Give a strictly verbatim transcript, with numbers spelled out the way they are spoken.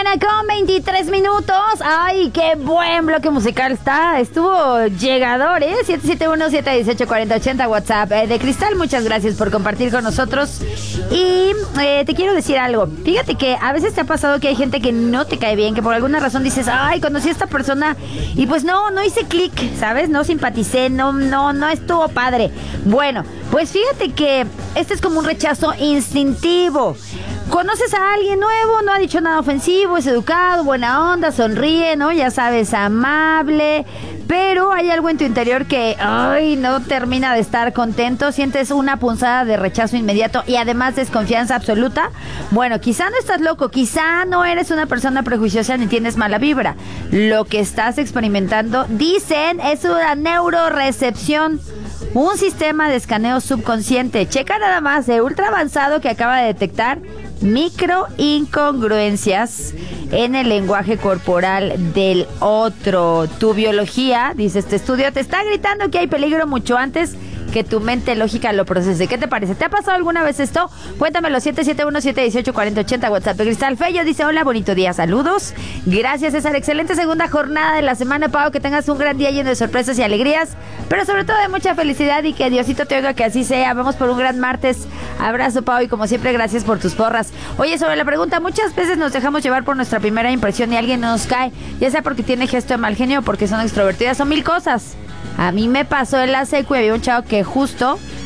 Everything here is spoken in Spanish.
Con veintitrés minutos. Ay, qué buen bloque musical está. Estuvo llegador, ¿eh? siete siete uno, siete uno ocho, cuatro cero ocho cero WhatsApp eh, de Cristal. Muchas gracias por compartir con nosotros. Y eh, te quiero decir algo. Fíjate que a veces te ha pasado que hay gente que no te cae bien, que por alguna razón dices, ay, conocí a esta persona y pues no, no hice clic, ¿sabes? No simpaticé, no, no, no estuvo padre. Bueno, pues fíjate que este es como un rechazo instintivo. Conoces a alguien nuevo, no ha dicho nada ofensivo, es educado, buena onda, sonríe, ¿no? Ya sabes, amable, pero hay algo en tu interior que, ay, no termina de estar contento, sientes una punzada de rechazo inmediato y además desconfianza absoluta. Bueno, quizá no estás loco, quizá no eres una persona prejuiciosa ni tienes mala vibra. Lo que estás experimentando, dicen, es una neurorecepción. Un sistema de escaneo subconsciente. Checa nada más, de ultra avanzado que acaba de detectar micro incongruencias en el lenguaje corporal del otro. Tu biología, dice este estudio, te está gritando que hay peligro mucho antes que tu mente lógica lo procese. ¿Qué te parece? ¿Te ha pasado alguna vez esto? Cuéntamelo, siete siete uno, siete uno ocho, cuatro cero ocho cero WhatsApp de Cristal. Fello dice, hola, bonito día, saludos. Gracias, César. Excelente segunda jornada de la semana, Pau. Que tengas un gran día lleno de sorpresas y alegrías, pero sobre todo de mucha felicidad y que Diosito te oiga, que así sea. Vamos por un gran martes. Abrazo, Pau, y como siempre, gracias por tus porras. Oye, sobre la pregunta, muchas veces nos dejamos llevar por nuestra primera impresión y alguien nos cae, ya sea porque tiene gesto de mal genio o porque son extrovertidas o mil cosas. A mí me pasó en la secu y había un chavo que justo